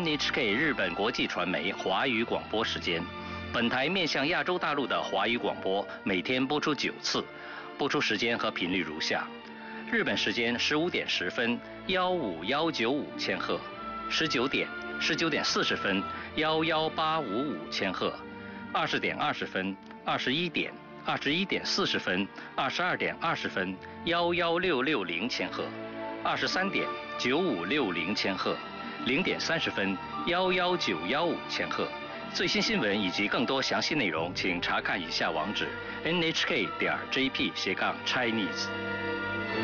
NHK 日本国际传媒华语广播时间。本台面向亚洲大陆的华语广播每天播出9次，播出时间和频率如下：日本时间15点10分15195千赫，19点、19点40分11855千赫，20点20分、21点、21点40分、22点20分11660千赫，23点9560千赫，0点30分11915千赫。最新新闻以及更多详细内容，请查看以下网址：nhk.jp/Chinese。